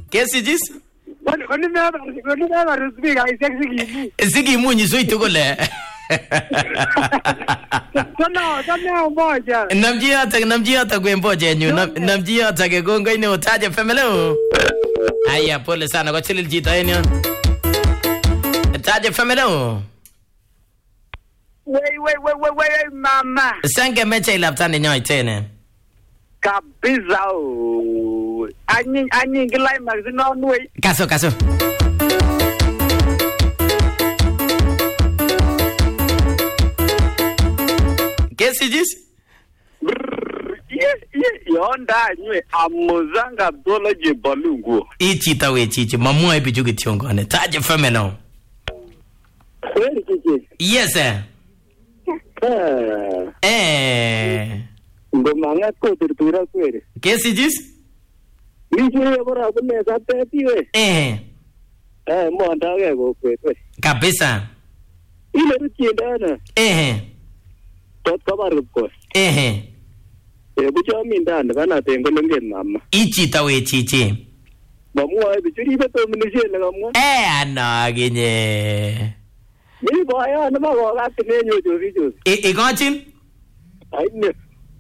Kesijis? Koni meba rusbika isek sikimu. Sikimu nyisoi tugule. Tana mmoja. Namji hata kwa mmoja nyu. Namji hata ke gongo ine utaje family. Aya pole sana kwa chilil jita enyo. Taje family. Wei mama. Sange mecha ilaptani nyoi tene. Kabisa o. Anyi ngilai magzino nwe. Kaso. Kesijis? Yonda nywe amuzanga dola je balungu. Ichita we chichi mamua ibichu kichongone. Taje family. Kweli chichi. Yes sir. Ngomanga ko turtura kweli. Kesijis? Mimi bora kuna sapeti we. Monda ke go kweli. Kabisa. Ile rukiendana. Tot kabaru ko. Bucho mindane bana tengo ngen mama. Ichita we chichi. Mamua ibichuri beto munishele kamwa. Anaginye. Mimi boya na mago gati nenyo jojo. Igochin? Aine.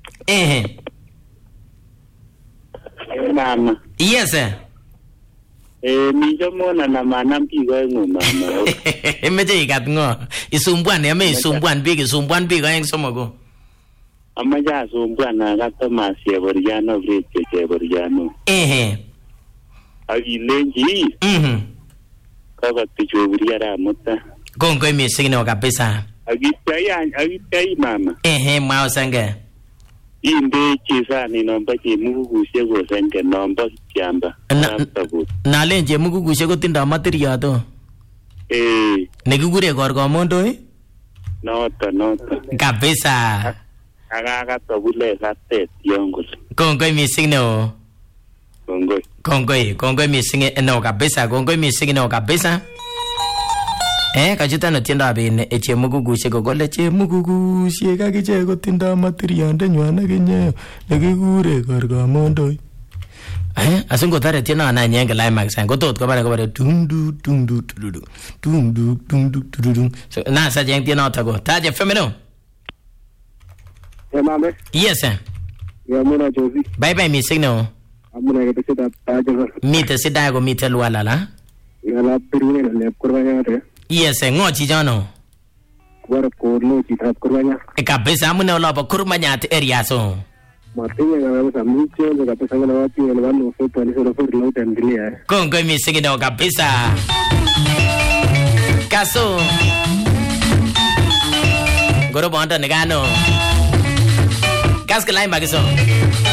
Mama. Yes sir. Mi jamona na manam pigo ngo mama. Meje ikat ngo. Isumbuan ame isumbuan big ang somogo. Amaja sumbuan na gato masie boriano vrete boriano. Agi lenji. Kaba ticho buriara muta. Gongo mi signo kabisa. Agi tai mama. Mao sanga. Inde chisa ni nomba chi mugu sego sanga nomba kiamba. Na lenje mugu sego tinda materia to. Negugure gorgomondo Nota. Kabisa. Aga tabule gatet yongol. Gongo mi signo. Gongo mi singe no kabisa. Gongo mi signo kabisa. Kachuta no tienda bine eche mugugu sego gole che mugugu siega kiche go tinda materia ndenywana kinye negigure gorgomondo. Asungo tare tiena na nyenge lai magsan go tot ko bare tundu. So na sa jeng tiena ta go. Taje femeno. Mama. Yes sir. Ya mona Josie. Bye mi signal. Amuna ke sida taje. Mite sida go mite luala la. Ya la pirune le kurwanya re. Yes sir, ngo chi jano. War ko lo chi thap kurwanya. Kabisa amuna lo ba kurmanya te area so. Martinya ngana sa miche le kabisa ngana wati le wanu fo pali so fo lo tandilia. Kongo mi signal kabisa. Kaso. Goro bonda negano. Gas ke lain bagiso.